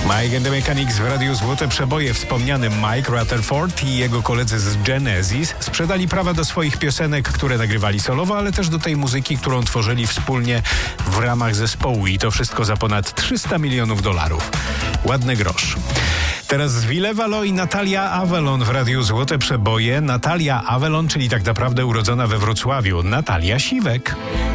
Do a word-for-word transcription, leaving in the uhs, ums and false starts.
Mike and the Mechanics w Radiu Złote Przeboje. Wspomniany Mike Rutherford i jego koledzy z Genesis sprzedali prawa do swoich piosenek, które nagrywali solowo, ale też do tej muzyki, którą tworzyli wspólnie w ramach zespołu i to wszystko za ponad trzysta milionów dolarów. Ładny grosz. Teraz z Ville Valo i Natalia Avalon w Radiu Złote Przeboje. Natalia Avalon, czyli tak naprawdę urodzona we Wrocławiu, Natalia Siwek.